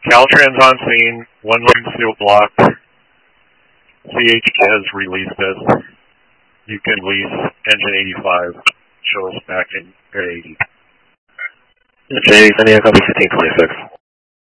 Caltrans on scene, 1 lane seal blocked. CH has released us. You can lease engine 85. Show us back in Area 80. Engine 80, sending a copy 1526.